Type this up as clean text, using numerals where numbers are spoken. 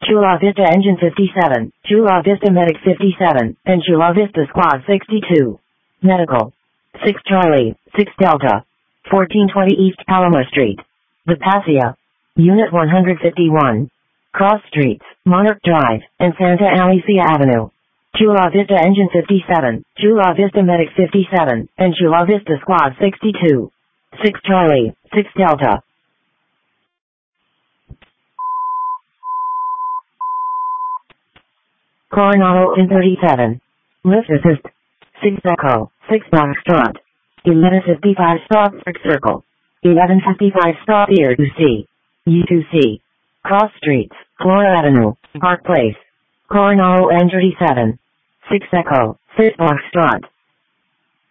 Chula Vista Engine 57, Chula Vista Medic 57, and Chula Vista Squad 62. Medical. 6 Charlie, 6 Delta. 1420 East Palomar Street. Vipasia. Unit 151. Cross Streets, Monarch Drive, and Santa Alicia Avenue. Chula Vista Engine 57, Chula Vista Medic 57, and Chula Vista Squad 62. 6 Charlie, 6 Delta. Coronado in 37. Lift assist. 6 Echo, 6 Foxtrot. 1155 stop circle. 1155 stop ear to C. U2C. Cross Streets, Flora Avenue, Park Place. Coronado N37. 6 Echo, 6 Foxtrot.